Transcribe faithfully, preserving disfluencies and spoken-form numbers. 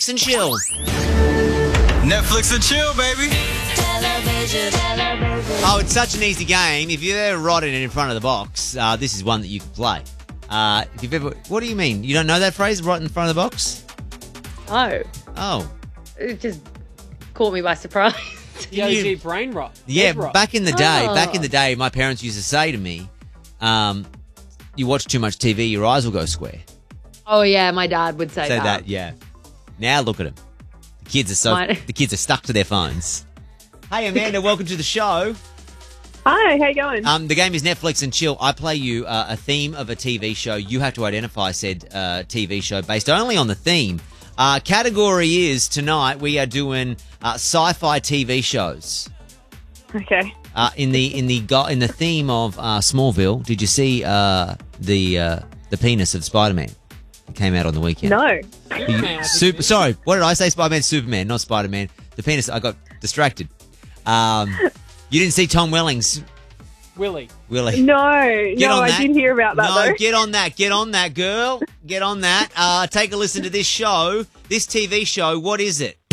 Netflix and chill. Netflix and chill, baby. Oh, it's such an easy game. If you've ever rotted it in front of the box, uh, this is one that you can play. Uh, if you've ever, what do you mean? You don't know that phrase, right in front of the box? Oh, Oh. it just caught me by surprise. The O G brain rot. Yeah, Head rot. back in the day, Oh. back in the day, my parents used to say to me, um, you watch too much T V, your eyes will go square. Oh, yeah, my dad would say, Say that. that, yeah. Now look at them. The kids are so, Mine- the kids are stuck to their phones. Hey, Amanda, welcome to the show. Hi, how you going? Um, the game is Netflix and chill. I play you uh, a theme of a T V show. You have to identify said uh, T V show based only on the theme. Uh, category is tonight we are doing uh, sci-fi T V shows. Okay. Uh, in the in the go- in the theme of uh, Smallville, did you see uh, the uh, the penis of Spider-Man? It came out on the weekend. No. Superman, I think Super. it is. Sorry, what did I say? Spider-Man, Superman, not Spider-Man. The penis. I got distracted. Um, you didn't see Tom Welling's Willie. Willie. No, Get no, on I that. did hear about that No, though. get on that. Get on that, girl. Get on that. Uh, take a listen to this show. This T V show, what is it?